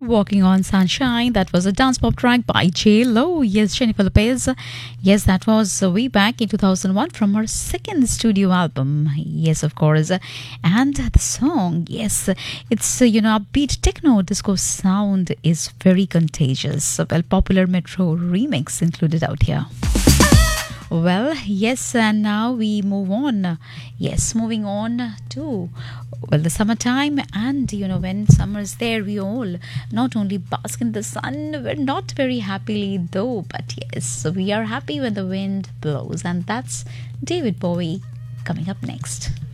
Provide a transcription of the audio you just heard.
Walking on Sunshine. That was a dance pop track by J Lo. Yes, Jennifer Lopez. Yes, that was way back in 2001 from her second studio album. Yes, of course. And the song, yes, it's upbeat techno disco sound is very contagious. Well, popular Metro remix included out here. Well, yes, and now we move on. Yes, moving on to the summertime, and when summer's there, we all not only bask in the sun, we're not very happily though, but yes, we are happy when the wind blows, and that's David Bowie coming up next.